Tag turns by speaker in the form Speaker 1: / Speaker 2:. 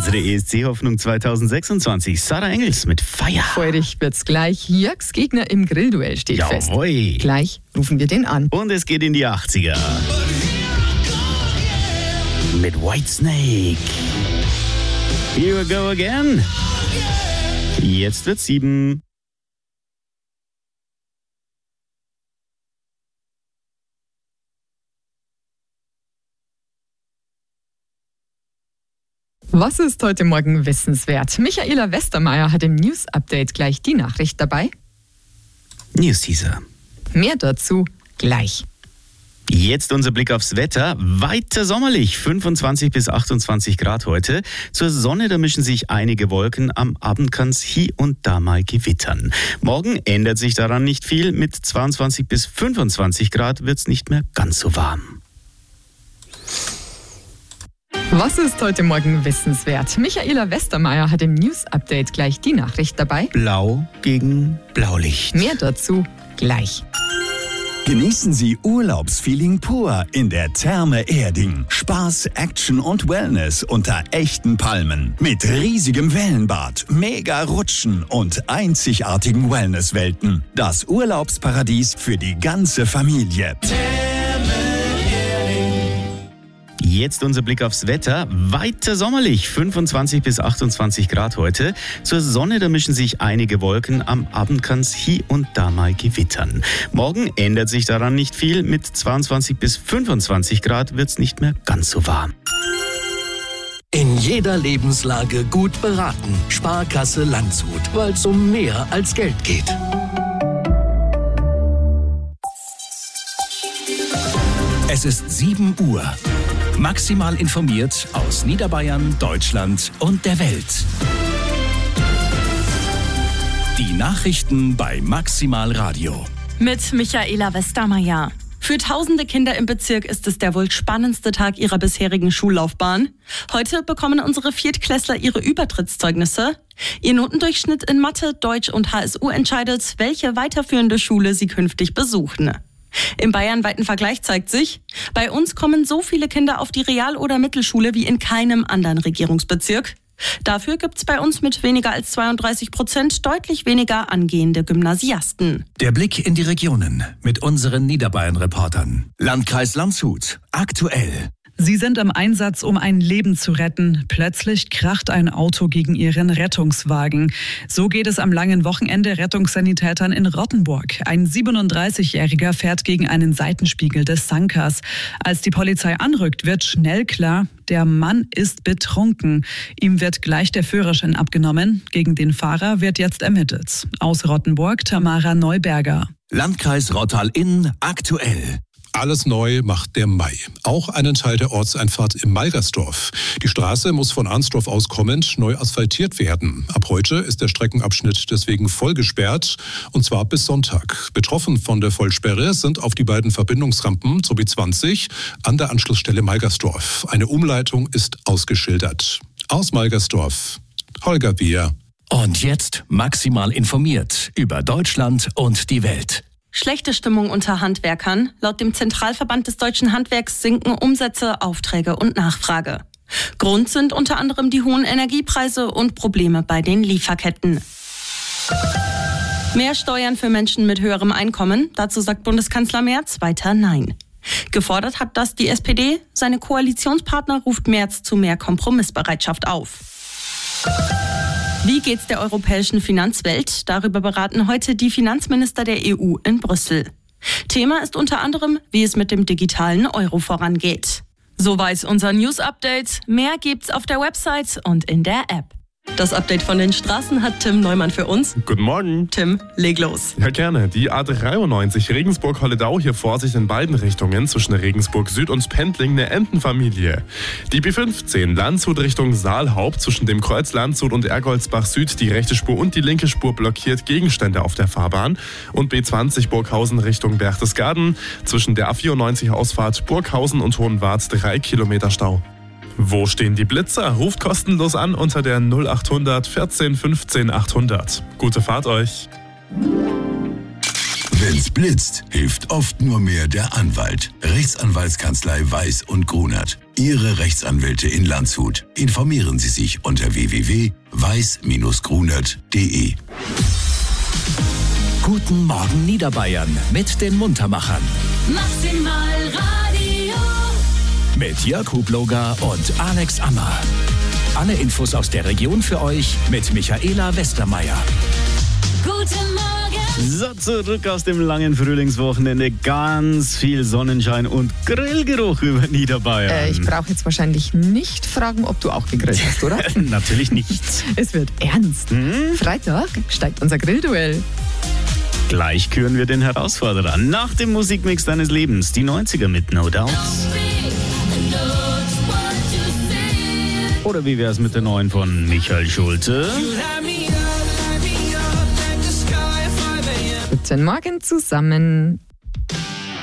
Speaker 1: Unsere ESC-Hoffnung 2026. Sarah Engels mit Feier.
Speaker 2: Feurig wird's gleich. Jörgs Gegner im Grillduell steht fest.
Speaker 1: Jawohl.
Speaker 2: Gleich rufen wir den an.
Speaker 1: Und es geht in die 80er. Mit Whitesnake. Here we go again. Jetzt wird's 7.
Speaker 2: Was ist heute Morgen wissenswert? Michaela Westermeier hat im News-Update gleich die Nachricht dabei.
Speaker 1: News-Teaser.
Speaker 2: Mehr dazu gleich.
Speaker 1: Jetzt unser Blick aufs Wetter. Weiter sommerlich, 25 bis 28 Grad heute. Zur Sonne, da mischen sich einige Wolken. Am Abend kann es hier und da mal gewittern. Morgen ändert sich daran nicht viel. Mit 22 bis 25 Grad wird es nicht mehr ganz so warm.
Speaker 2: Was ist heute Morgen wissenswert? Michaela Westermeier hat im News-Update gleich die Nachricht dabei.
Speaker 1: Blau gegen Blaulicht.
Speaker 2: Mehr dazu gleich.
Speaker 3: Genießen Sie Urlaubsfeeling pur in der Therme Erding. Spaß, Action und Wellness unter echten Palmen. Mit riesigem Wellenbad, mega Rutschen und einzigartigen Wellnesswelten. Das Urlaubsparadies für die ganze Familie.
Speaker 1: Jetzt unser Blick aufs Wetter. Weiter sommerlich, 25 bis 28 Grad heute. Zur Sonne, da mischen sich einige Wolken. Am Abend kann es hier und da mal gewittern. Morgen ändert sich daran nicht viel. Mit 22 bis 25 Grad wird es nicht mehr ganz so warm.
Speaker 4: In jeder Lebenslage gut beraten. Sparkasse Landshut, weil es um mehr als Geld geht. Es ist 7 Uhr. Maximal informiert aus Niederbayern, Deutschland und der Welt. Die Nachrichten bei Maximal Radio.
Speaker 5: Mit Michaela Westermeier. Für tausende Kinder im Bezirk ist es der wohl spannendste Tag ihrer bisherigen Schullaufbahn. Heute bekommen unsere Viertklässler ihre Übertrittszeugnisse. Ihr Notendurchschnitt in Mathe, Deutsch und HSU entscheidet, welche weiterführende Schule sie künftig besuchen. Im bayernweiten Vergleich zeigt sich, bei uns kommen so viele Kinder auf die Real- oder Mittelschule wie in keinem anderen Regierungsbezirk. Dafür gibt's bei uns mit weniger als 32% deutlich weniger angehende Gymnasiasten.
Speaker 4: Der Blick in die Regionen mit unseren Niederbayern-Reportern. Landkreis Landshut, aktuell.
Speaker 6: Sie sind im Einsatz, um ein Leben zu retten. Plötzlich kracht ein Auto gegen ihren Rettungswagen. So geht es am langen Wochenende Rettungssanitätern in Rottenburg. Ein 37-Jähriger fährt gegen einen Seitenspiegel des Sankers. Als die Polizei anrückt, wird schnell klar, der Mann ist betrunken. Ihm wird gleich der Führerschein abgenommen. Gegen den Fahrer wird jetzt ermittelt. Aus Rottenburg, Tamara Neuberger.
Speaker 4: Landkreis Rottal-Inn, aktuell.
Speaker 7: Alles neu macht der Mai. Auch einen Teil der Ortseinfahrt im Malgersdorf. Die Straße muss von Arnsdorf aus kommend neu asphaltiert werden. Ab heute ist der Streckenabschnitt deswegen voll gesperrt, und zwar bis Sonntag. Betroffen von der Vollsperre sind auf die beiden Verbindungsrampen sowie 20 an der Anschlussstelle Malgersdorf. Eine Umleitung ist ausgeschildert. Aus Malgersdorf, Holger Bier.
Speaker 4: Und jetzt maximal informiert über Deutschland und die Welt.
Speaker 5: Schlechte Stimmung unter Handwerkern. Laut dem Zentralverband des deutschen Handwerks sinken Umsätze, Aufträge und Nachfrage. Grund sind unter anderem die hohen Energiepreise und Probleme bei den Lieferketten. Mehr Steuern für Menschen mit höherem Einkommen. Dazu sagt Bundeskanzler Merz weiter Nein. Gefordert hat das die SPD. Seine Koalitionspartner ruft Merz zu mehr Kompromissbereitschaft auf. Wie geht's der europäischen Finanzwelt? Darüber beraten heute die Finanzminister der EU in Brüssel. Thema ist unter anderem, wie es mit dem digitalen Euro vorangeht. Soweit unser News-Update. Mehr gibt's auf der Website und in der App. Das Update von den Straßen hat Tim Neumann für uns.
Speaker 8: Guten Morgen.
Speaker 5: Tim, leg los.
Speaker 8: Ja, gerne. Die A93 Regensburg-Holledau, hier Vorsicht in beiden Richtungen zwischen Regensburg Süd und Pendling, eine Entenfamilie. Die B15 Landshut Richtung Saalhaupt zwischen dem Kreuz Landshut und Ergoldsbach Süd, die rechte Spur und die linke Spur blockiert Gegenstände auf der Fahrbahn. Und B20 Burghausen Richtung Berchtesgaden zwischen der A94 Ausfahrt Burghausen und Hohenwart 3 Kilometer Stau. Wo stehen die Blitzer? Ruft kostenlos an unter der 0800 14 15 800. Gute Fahrt euch!
Speaker 9: Wenn's blitzt, hilft oft nur mehr der Anwalt. Rechtsanwaltskanzlei Weiß und Grunert.
Speaker 3: Ihre Rechtsanwälte in Landshut. Informieren Sie sich unter www.weiß-grunert.de.
Speaker 4: Guten Morgen Niederbayern mit den Muntermachern.
Speaker 9: Maximal Radio.
Speaker 4: Mit Jörg Hubloger und Alex Ammer. Alle Infos aus der Region für euch mit Michaela Westermeier.
Speaker 9: Guten Morgen.
Speaker 1: So, zurück aus dem langen Frühlingswochenende. Ganz viel Sonnenschein und Grillgeruch über Niederbayern.
Speaker 2: Ich brauche jetzt wahrscheinlich nicht fragen, ob du auch gegrillt hast, oder?
Speaker 1: Natürlich nicht.
Speaker 2: Es wird ernst. Freitag steigt unser Grillduell.
Speaker 1: Gleich küren wir den Herausforderer. Nach dem Musikmix deines Lebens, die 90er mit No Doubt. Oder wie wär's mit der neuen von Michael Schulte?
Speaker 2: Guten Morgen zusammen.